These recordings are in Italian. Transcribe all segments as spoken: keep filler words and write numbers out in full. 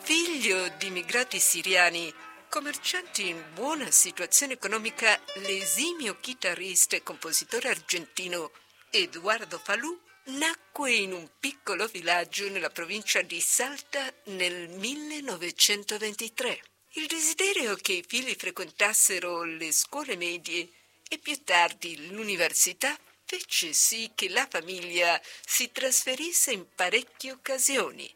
Figlio di immigrati siriani, commercianti in buona situazione economica, l'esimio chitarrista e compositore argentino Eduardo Falú nacque in un piccolo villaggio nella provincia di Salta nel millenovecentoventitré. Il desiderio che i figli frequentassero le scuole medie e più tardi l'università fece sì che la famiglia si trasferisse in parecchie occasioni.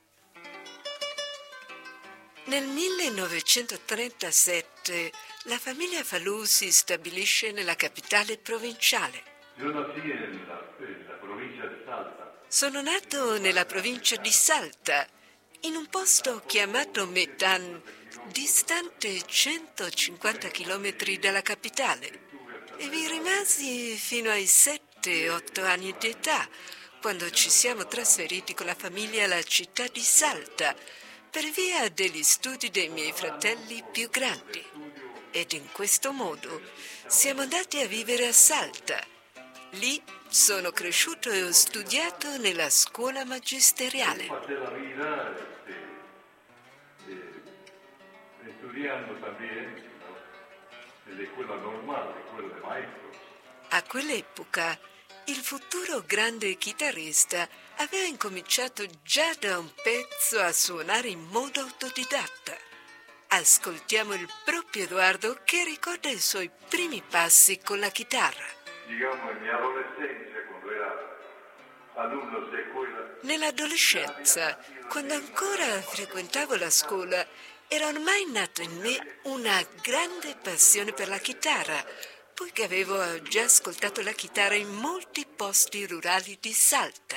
Nel millenovecentotrentasette la famiglia Falú si stabilisce nella capitale provinciale. Io nasci nella, nella provincia di Salta. Sono nato nella provincia di Salta, in un posto chiamato Medan, distante centocinquanta chilometri dalla capitale, e vi rimasi fino ai sette otto anni di età, quando ci siamo trasferiti con la famiglia alla città di Salta, per via degli studi dei miei fratelli più grandi. Ed in questo modo siamo andati a vivere a Salta. Lì sono cresciuto e ho studiato nella scuola magisteriale. Pasé la vida este, eh, estudiando también, ¿no? En la escuela normal, la escuela de maestros. A quell'epoca il futuro grande chitarrista aveva incominciato già da un pezzo a suonare in modo autodidatta. Ascoltiamo il proprio Eduardo che ricorda i suoi primi passi con la chitarra. Digamos, en mi adolescencia, cuando era alumno de escuela. Nell'adolescenza, quando ancora frequentavo la scuola, era ormai nata in me una grande passione per la chitarra, poiché avevo già ascoltato la chitarra in molti posti rurali di Salta.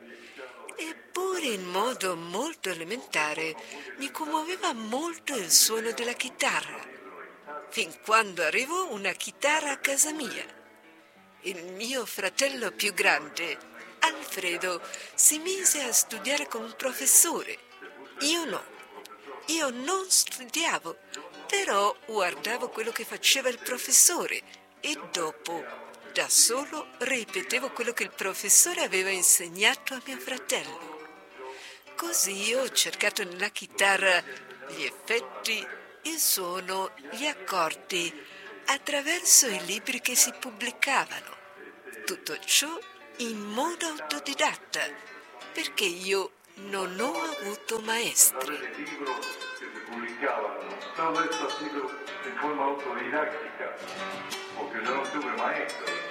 Eppure in modo molto elementare mi commuoveva molto il suono della chitarra, fin quando arrivò una chitarra a casa mia. Il mio fratello più grande, Alfredo, si mise a studiare con un professore. Io no. Io non studiavo, però guardavo quello che faceva il professore e dopo, da solo, ripetevo quello che il professore aveva insegnato a mio fratello. Così ho cercato nella chitarra gli effetti, il suono, gli accordi, attraverso i libri che si pubblicavano. Tutto ciò in modo autodidatta, perché io non ho avuto maestri. De libros que se publicaban, todo esto ha sido en forma autodidáctica, porque yo no tuve maestros.